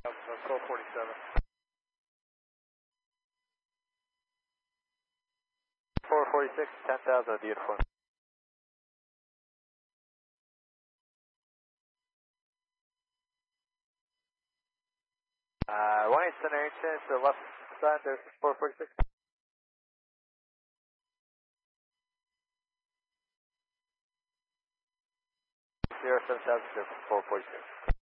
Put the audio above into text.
447. 446, 10,000 at the uniform. 18 center entrance to the left side, there's 446. 07000 446.